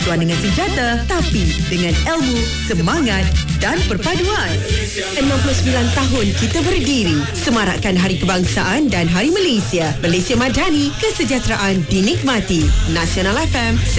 Tuan dengan senjata, tapi dengan ilmu, semangat dan perpaduan. 69 tahun kita berdiri, semarakkan Hari Kebangsaan dan Hari Malaysia. Malaysia Madani, kesejahteraan dinikmati. Nasional FM